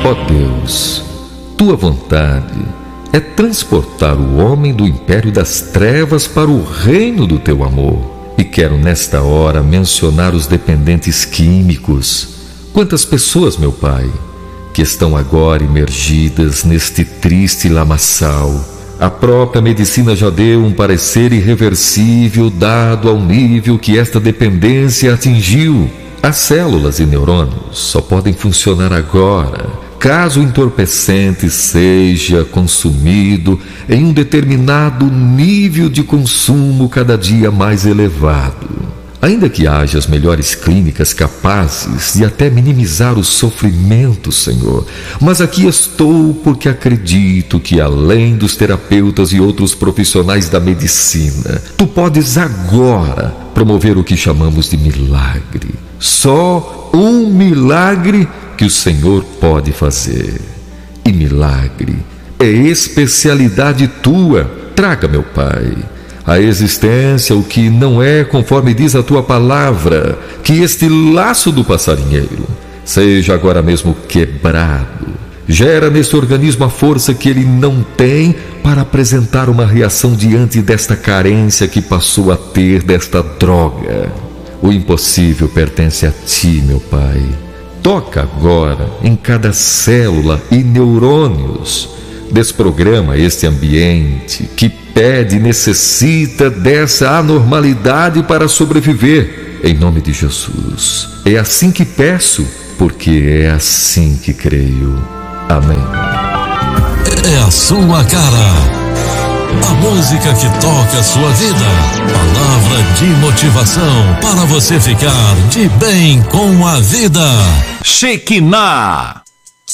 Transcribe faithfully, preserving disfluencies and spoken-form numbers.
Ó Deus, tua vontade é transportar o homem do império das trevas para o reino do teu amor. E quero nesta hora mencionar os dependentes químicos. Quantas pessoas, meu Pai, que estão agora imergidas neste triste lamaçal. A própria medicina já deu um parecer irreversível dado ao nível que esta dependência atingiu. As células e neurônios só podem funcionar agora caso o entorpecente seja consumido em um determinado nível de consumo cada dia mais elevado. Ainda que haja as melhores clínicas capazes de até minimizar o sofrimento, Senhor, mas aqui estou porque acredito que além dos terapeutas e outros profissionais da medicina, Tu podes agora promover o que chamamos de milagre. Só um milagre que o Senhor pode fazer. E milagre é especialidade Tua. Traga, meu Pai, a existência o que não é conforme diz a Tua palavra, que este laço do passarinheiro seja agora mesmo quebrado. Gera neste organismo a força que ele não tem para apresentar uma reação diante desta carência que passou a ter desta droga. O impossível pertence a Ti, meu Pai. Toca agora em cada célula e neurônios. Desprograma este ambiente que pede e necessita dessa anormalidade para sobreviver. Em nome de Jesus. É assim que peço, porque é assim que creio. Amém. É a sua cara. A música que toca a sua vida. Palavra de motivação para você ficar de bem com a vida. Shekinah.